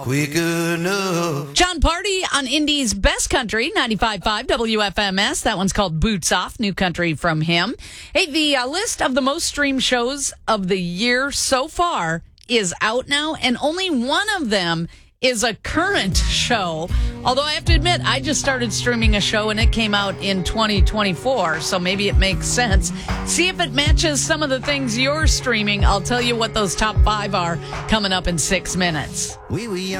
quick enough. John Party on Indy's Best Country, 95.5 WFMS. That one's called Boots Off, new country from him. Hey, the list of the most streamed shows of the year so far is out now, and only one of them is a current show. Although I have to admit, I just started streaming a show and it came out in 2024, so maybe it makes sense. See if it matches some of the things you're streaming. I'll tell you what those top 5 are coming up in 6 minutes. We were young.